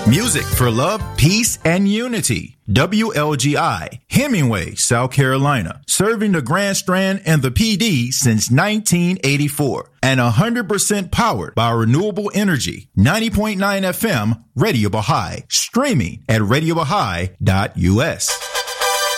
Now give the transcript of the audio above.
Music for love, peace, and unity. WLGI, Hemingway, South Carolina, serving the Grand Strand and the PD since 1984. And 100% powered by renewable energy. 90.9 FM, Radio Baha'i. Streaming at RadioBaha'i.us.